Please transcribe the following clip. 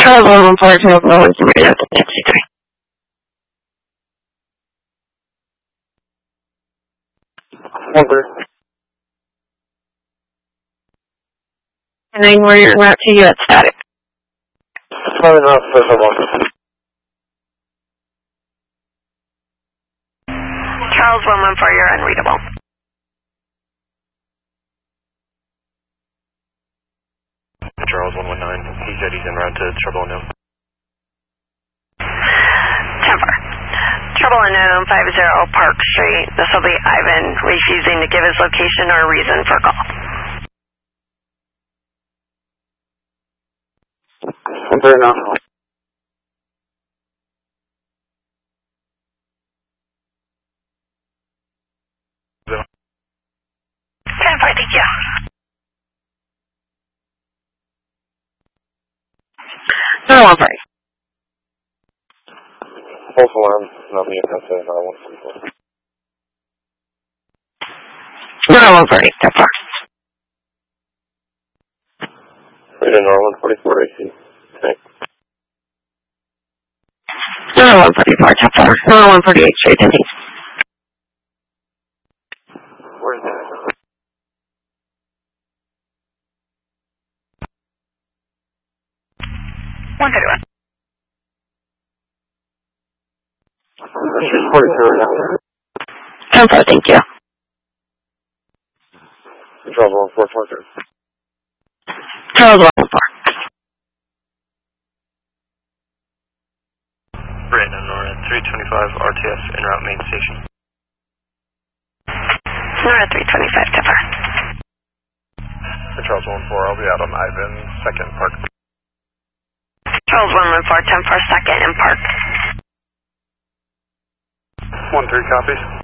Charles 114, Ocala 1 radio to taxi 3. 1-3. And then where you're route to you at static. Probably not for so long. Charles 114, you're unreadable. Charles 119, he said he's en route to Trouble Unknown. 10-4. Trouble Unknown 50 Park Street. This will be Ivan refusing to give his location or reason for call. 1-3 now. Thank you. No, I'm sorry. False alarm, not me, that's it, I want some. No, I'm sorry, that's far. Radar Norland 44 AC. Thanks. No, 144, top 4. No, 148, straight to me. Where's that? 131. 42 now. 10-4, thank you. Trouble 443. Charles 114. Brandon Norland 325 RTS en route main station. Nora 325, top 4. Charles 14, I'll be out on Ivan, 2nd Park. Charles 114, 10-4, 2nd and Park. 1-3 copies.